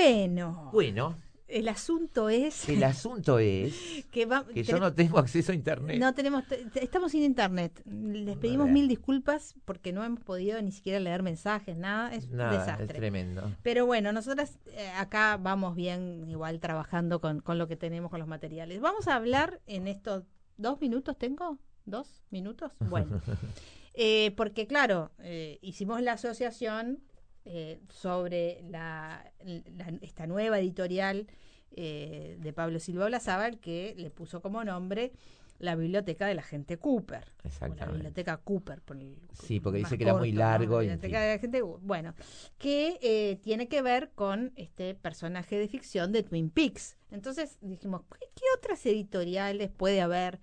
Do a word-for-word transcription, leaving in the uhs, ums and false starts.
Bueno, Bueno, el asunto es el asunto es que, va, que yo no tengo acceso a internet. No tenemos, te- te- estamos sin internet. Les pedimos Nada. mil disculpas porque no hemos podido ni siquiera leer mensajes, nada, es un Nada, desastre. es tremendo. Pero bueno, nosotras eh, acá vamos bien, igual trabajando con, con lo que tenemos, con los materiales. Vamos a hablar en estos dos minutos, ¿tengo? ¿Dos minutos? Bueno, eh, porque claro, eh, hicimos la asociación eh, sobre la, la- esta nueva editorial eh, de Pablo Silva Olazábal, que le puso como nombre la biblioteca de la gente Cooper. O la Exactamente. biblioteca Cooper. Por el, Sí, porque más dice que era muy corto, ¿no? largo. La y en biblioteca fin. de la gente, bueno, que eh, tiene que ver con este personaje de ficción de Twin Peaks. Entonces dijimos, ¿qué, qué otras editoriales puede haber